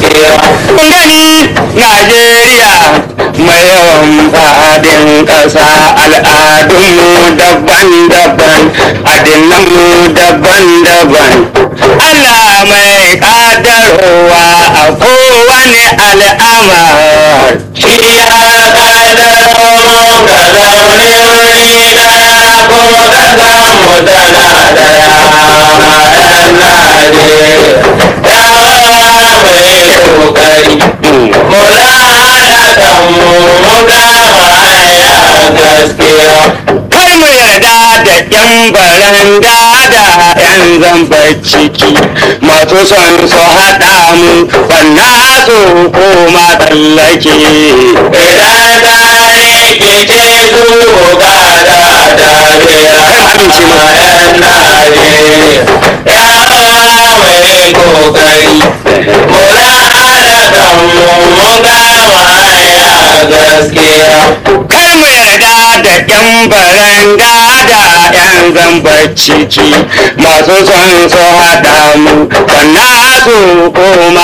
gani Najeriya mai yawan fadin ƙasa, al'adunmu daban-daban, addinanmu daban-daban. Allah mai ƙaddarowa a kowane al'amar. Shi ya ƙaddaro ka zaune wuri ɗaya ko ƙasa mu tana ɗaya. ‘Yan Najeriya mai kokari, mu haɗa kanmu mu kama hanya gaskiya. Kar mu yarda da ‘yan baranda da ‘yan zambar ciki masu son su haɗa mu banna su koma tsallake. Idan ta rikice su ga da dariya. ‘Yan Najeriya mai kokari, mu haɗa kanmu mu kama hanya gaskiya. Kar mu yarda da ‘yan baranda da ‘yan zambar ciki masu son su haɗa mu banna su koma